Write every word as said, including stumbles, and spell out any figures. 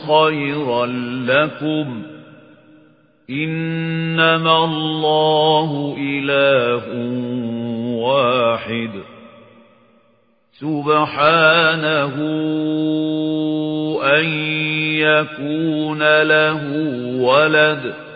خيرا لكم إنما الله إله واحد سبحانه أن يكون له ولد